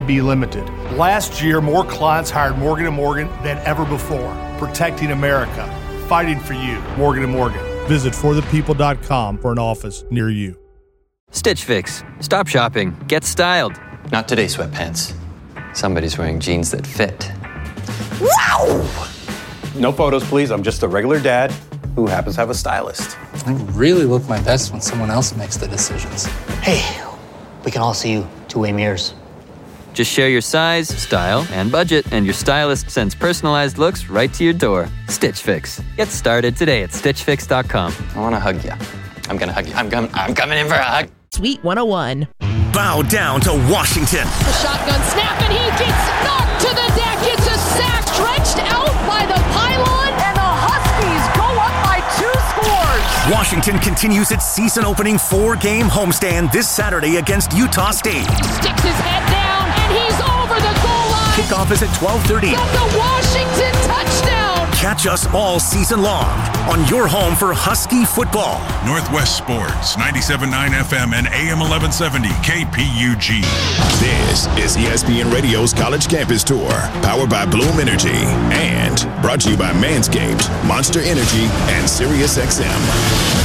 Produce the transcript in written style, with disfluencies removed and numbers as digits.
be limited. Last year, more clients hired Morgan & Morgan than ever before, protecting America, fighting for you. Morgan & Morgan. Visit forthepeople.com for an office near you. Stitch Fix. Stop shopping. Get styled. Not today, sweatpants. Somebody's wearing jeans that fit. Wow! No photos, please. I'm just a regular dad who happens to have a stylist. I really look my best when someone else makes the decisions. Hey, we can all see you two-way mirrors. Just share your size, style, and budget, and your stylist sends personalized looks right to your door. Stitch Fix. Get started today at StitchFix.com. I want to hug you. I'm going to hug you. I'm coming in for a hug. Sweet 101. Bow down to Washington. The shotgun snap, and he gets knocked to the deck. It's a sack, stretched out by the pylon, and the Huskies go up by 2 scores. Washington continues its season-opening 4-game homestand this Saturday against Utah State. Sticks his head down, and he's over the goal line. Kickoff is at 12:30. Got the Washington touchdown. Catch us all season long on your home for Husky football. Northwest Sports, 97.9 FM and AM 1170 KPUG. This is ESPN Radio's College Campus Tour, powered by Bloom Energy, and brought to you by Manscaped, Monster Energy, and SiriusXM.